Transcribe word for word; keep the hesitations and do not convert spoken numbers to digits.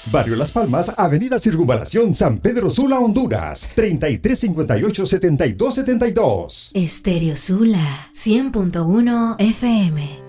Barrio Las Palmas, Avenida Circunvalación, San Pedro Sula, Honduras. treinta y tres cincuenta y ocho, setenta y dos setenta y dos. Estéreo Sula, cien punto uno F M.